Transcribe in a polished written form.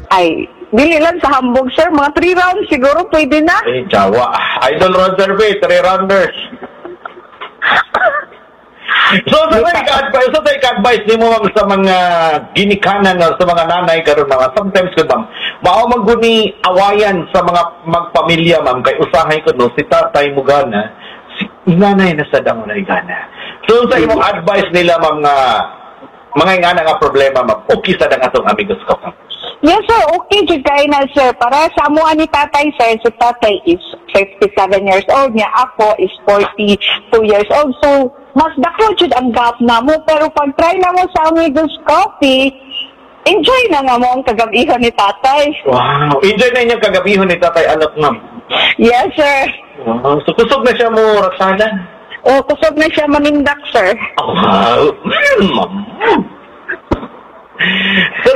Ay, dili lang sa hambog, sir. Mga 3 rounds siguro pwede na. Eh, jawa. Idol Ron Survey, 3 rounders. So, sa advice ni mo ma'am sa mga ginikanan sa mga nanay karon mga sometimes ko ma'am, mao maguni awayan sa mga magpamilya ma'am kay usahay ko no si tatay mo gana, si nanay na sa damo na gana. So sa imong advice nila ma'am nga mga ingana nga problema ma'am, okay sa dang atong amigos ko. Yes, sir. Okay, jud kay na, sir. Para sa amuan ni tatay, sir, si tatay is 57 years old niya. Ako is 42 years old. So, mas dako jud ang gap na mo. Pero pag try na mo sa Amigos Coffee, enjoy na nga mo ang kagabihan ni tatay. Wow. Enjoy na inyong kagabihon ni tatay anak ma'am. Yes, sir. Wow. So kusog na siya mo, Roxana? O, kusog na siya manindak, sir. Wow. Ma'am. So,